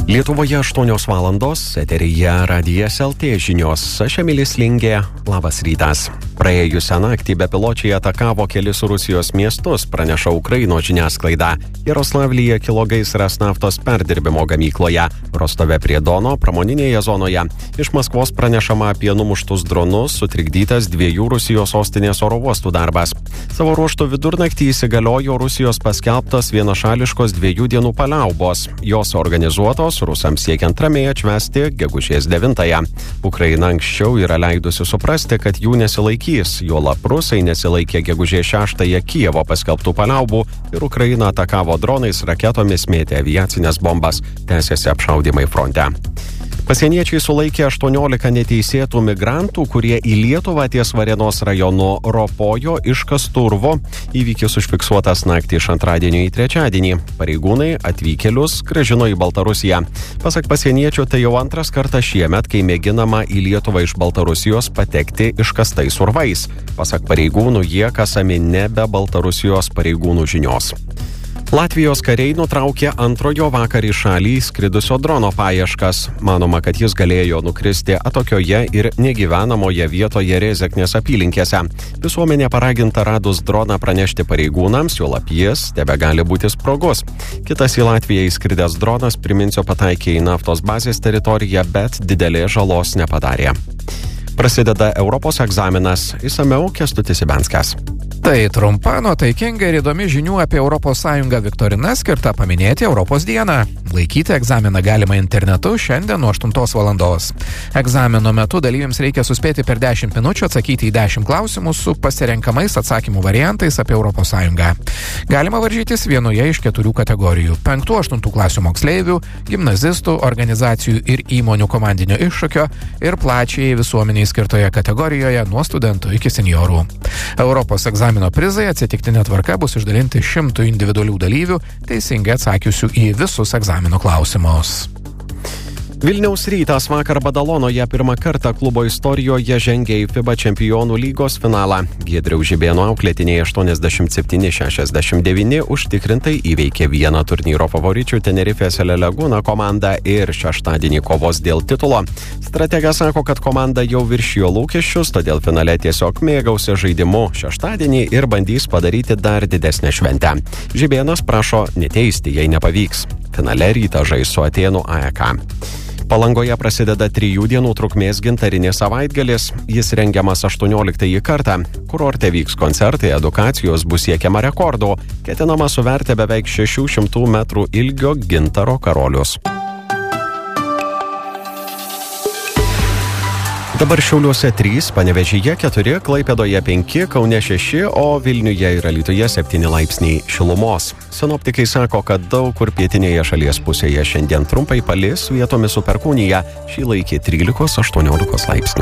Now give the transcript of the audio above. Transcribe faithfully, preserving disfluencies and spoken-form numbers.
Lietuvoje aštuonios valandos, eteryje Radijas L T žinios, aš Emilis Lingė, labas rytas. Praėjusią naktį bepiločiai atakavo kelis Rusijos miestus, praneša Ukrainos žiniasklaida. Jaroslavlyje kilo gaisras naftos perdirbimo gamykloje, Rostove prie Dono, pramoninėje zonoje. Iš Maskvos pranešama apie numuštus dronus, sutrikdytas dviejų Rusijos sostinės oro uostų darbas. Savo ruožtu vidurnaktį įsigaliojo Rusijos paskelbtos vienašališkos dviejų dienų paliaubos. Jos organizuotos rusams siekiant ramiai atšvęsti gegužės devintąją. Ukraina anksčiau yra leidusi suprasti, kad jų nesilaikys, juolab rusai nesilaikė gegužės šeštąją Kijevo paskelbtų paliaubų ir Ukraina atakavo dronais, raketomis, mėtė aviacinės bombas, tęsėsi apšaudymai fronte. Pasieniečiai sulaikė aštuoniolika neteisėtų migrantų, kurie į Lietuvą ties Varėnos rajono ropojo iš Kasturvo. Įvykis užfiksuotas naktį iš antradienio į trečiadienį. Pareigūnai atvykėlius grąžino į Baltarusiją. Pasak pasieniečių, tai jau antras kartas šiemet, kai mėginama į Lietuvą iš Baltarusijos patekti iškastais urvais. Pasak pareigūnų, jie kasami ne be Baltarusijos pareigūnų žinios. Latvijos kariai nutraukė antrojo vakar į šalį skridusio drono paieškas. Manoma, kad jis galėjo nukristi atokioje ir negyvenamoje vietoje Rezeknės apylinkėse. Visuomenė paraginta radus droną pranešti pareigūnams, juolab jis tebegali būti sprogus. Kitas į Latviją įskridęs dronas, priminsiu, pataikė į naftos bazės teritoriją, bet didelės žalos nepadarė. Prasideda Europos egzaminas. Išsamiau Kęstutis Ibenskas. Tai trumpa, nuotaikinga ir įdomi žinių apie Europos Sąjungą viktorina skirta paminėti Europos dieną. Laikyti egzaminą galima internetu šiandien nuo aštuntos valandos. Egzamino metu dalyviams reikia suspėti per dešimt minučių atsakyti į dešimt klausimų su pasirenkamais atsakymų variantais apie Europos Sąjungą. Galima varžytis vienoje iš keturių kategorijų – penktų aštuntų klasių moksleivių, gimnazistų, organizacijų ir įmonių komandinio iššūkio ir plačiai visuomeniai skirtoje kategorijoje nuo studentų iki seniorų. Europos egzamino prizai atsitiktinė tvarka bus išdalinti šimtų individualių dalyvių, teisingai atsakiusių į visus egzamino klausimus. Vilniaus Rytas vakar Badalonoje pirmą kartą klubo istorijoje žengė į FIBA čempionų lygos finalą. Giedriaus Žibėno auklėtiniai aštuoniasdešimt septyni šešiasdešimt devyni užtikrintai įveikė vieną turnyro favoričių Tenerifės El Laguna komandą ir šeštadienį kovos dėl titulo. Strategas sako, kad komanda jau viršijo lūkesčius, todėl finale tiesiog mėgausi žaidimu šeštadienį ir bandys padaryti dar didesnę šventę. Žibėnas prašo neteisti, jei nepavyks. Finale Rytas žais su Atėnų A E K. Palangoje prasideda trijų dienų trukmės gintarinės savaitgalis. Jis rengiamas aštuonioliktąjį kartą. Kurorte vyks koncertai, edukacijos, bus siekiama rekordų. Ketinama suverti beveik šešių šimtų metrų ilgio gintaro karolius. Dabar Šiauliuose trys, Panevėžyje keturi, Klaipėdoje penki, Kaune šeši, o Vilniuje ir Alytuje septyni laipsniai šilumos. Sinoptikai sako, kad daug kur pietinėje šalies pusėje šiandien trumpai palis, vietomis su perkūnija, šį laikį trylikos aštuoniolikos laipsnių.